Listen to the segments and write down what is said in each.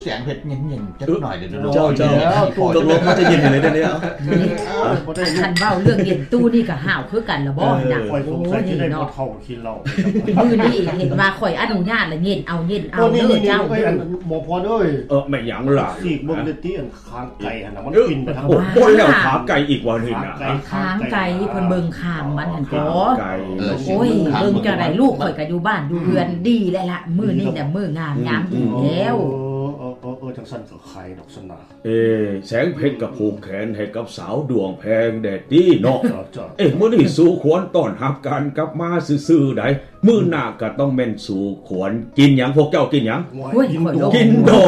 เสียงเผ็ดเย็นๆจักหน่อยเดี๋ยวเจ้าตกลงมันจะเย็นอย่างไรเดี๋ยวนี้คันเว้าเรื่องเย็นตู้นี่ก็ห่าวคือกันละบ่น่ะข่อยสงสัยที่ได้บ่เท่ากินเรามื้อนี้เห็นว่าข่อยอนุญาตละเย็นเอาเด้อเจ้าหมอพรเอ้ยไม่หยังล่ะสิเบิ่งได้ติอันค้างไก่หั่นน่ะมันกินไปทั้งบ่แล้วขาไก่อีกว่านี่น่ะค้างไก่เพิ่นเบิ่งข้างมันหั่นก็โอ้ยเบิ่งจังได๋ลูกข่อยก็อยู่บ้านอยู่เรือนดีแล้วล่ะมื้อนี้น่ะมื้องามยามดีแล้วจังซั่นก็ใครดอกสนาแสงเพชรกับผูกแขนให้กับสาวดวงแพงแดดดีเนาะมื้อนี้สู่ขวัญต้อนรับกันกลับมาซื่อๆได้มื้อหน้าก็ต้องแม่นสู่ขวัญกินหยังพวกเจ้ากินหยังกินโด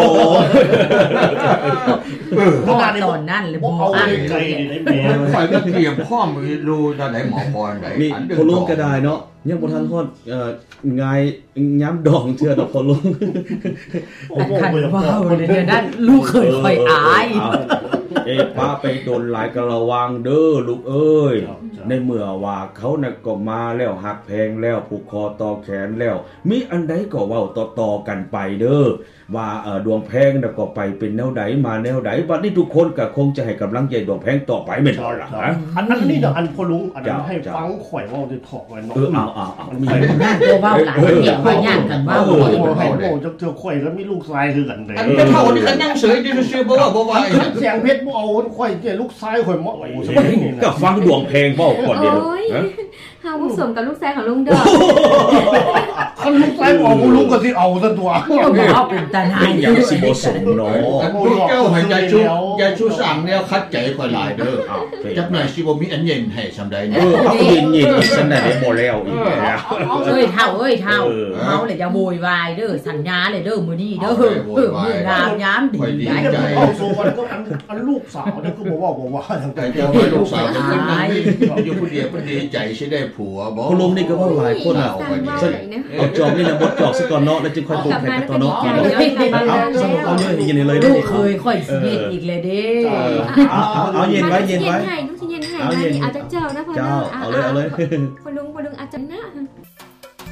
ตอนนั้นเลยบ่อันไก่ได้แม่ข่อยก็เตรียมพร้อมรู้ตอนไหนหมอพรได้นี่พอลุงก็ได้เนาะยังบ่ทันฮอดงายย้ำดองเชื่อดอกพอลุงคันว้าวเลยเนี่ยนั่นลูกเคยค่อยอายป้าไปโดนหลายก็ระวังเด้อลูกเอ้ยในเมื่อว่าเขาน่ะก็มาแล้วหักแพงแล้วผูกคอต่อแขนแล้วมีอันใดก็เว้าต่อๆกันไปเด้อว่าดวงแพงน่ะก็ไปเป็นแนวใดมาแนวใดบัดนี้ทุกคนก็คงจะให้กำลังใจดวงแพงต่อไปแม่นบ่ล่ะอันนี้น่ะอันพ่อลุงอันนั้นให้ฟังข่อยเว้าได้ถอกไว้เนาะมีตัวเว้าหลายเดี๋ยวค่อยย่างกันเว้าให้โอ้จักเทื่อข่อยแล้วมีลูกชายคือกันเด้อันเป็นเท่านี้ก็นั่งเฉยอยู่ซื่อๆบ่ว่าบ่ว่าเสียงเพชรบ่เอาข่อยเจ้ลูกชายข่อยมาโอ้สมัยนี้ก็ฟังดวงแพงเว้าก่อนเด้อเฮาผสมกับลูกชายของลุงดอกคันลูกชายบ่เอาลุงก็สิเอาซะตัวเอาเป็นตาหายยังสิบ่สมเนาะพวกเจ้าให้ยายชูสั่งแนวคัดใจข่อยหลายเด้อจักหน่อยสิบ่มีอันเย็นให้ซำใดเนี่ยเอาเย็นอีกซั่นน่ะได้บ่แล้วอีกเท่าเมาเลยจะโวยวายเด้อสัญญาเลยเด้อมื้อนี้เด้อมื้องามยามดีใจเอาโซกันก็อันลูกสาวนี่คือบ่ว่าจังได๋เจ้าลูกสาวเป็นคนนั้นอยู่ผู้เดียวเพิ่นดีใจสิได้ผัวบ่คุณลุงนี่ก็เว้าหลายคนเอาจอกนี่นะบ่จอกซะก่อนเนาะแล้วจึงค่อยปรุงแทนกันต่อเนาะเอาเลยเย็นเลยลูกเคยค่อยสิเฮ็ดอีกเลยเด้เอาเย็นไว้ลูกสิเย็นให้เอาจักเจ้านะพ่อเจ้าเอาเลยพ่อลุงอาจจะนะ